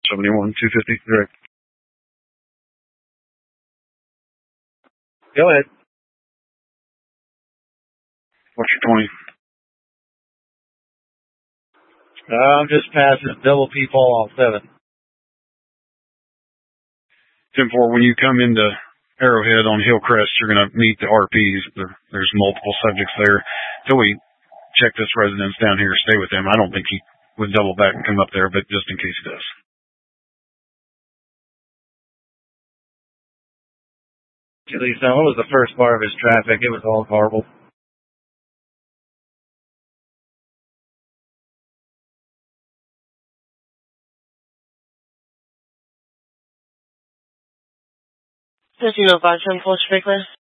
71 250, direct. Go ahead. What's your 20? I'm just passing double P fall on 7. 10-4, when you come into Arrowhead on Hillcrest, you're going to meet the RPs. There's multiple subjects there. Till we check this residence down here, stay with him. I don't think he would double back and come up there, but just in case he does. At least what was the first part of his traffic? It was all horrible. Casino 510 full speaker.